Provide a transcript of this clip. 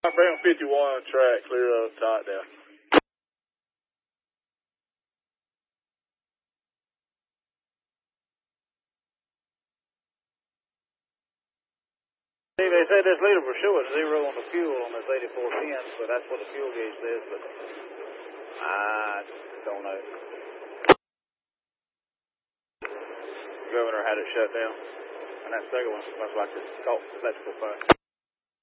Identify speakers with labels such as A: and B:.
A: Bring 51 on track, clear of tight down.
B: Steve, they said this leader for sure is 0 on the fuel on this 8410, so that's what the fuel gauge says, but I don't know.
A: The governor had it shut down, and that second one must like it's caught electrical fire.